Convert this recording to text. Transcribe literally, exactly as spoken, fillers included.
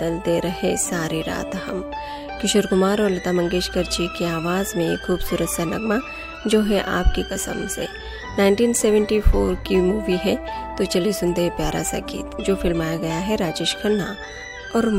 बदलते रहे सारी रात हम। किशोर कुमार और लता मंगेशकर जी की आवाज़ में एक खूबसूरत सा नगमा जो है आपकी कसम से। उन्नीस सौ चौहत्तर की मूवी है, तो चलिए सुनते हैं प्यारा सा गीत जो फिल्माया गया है राजेश खन्ना और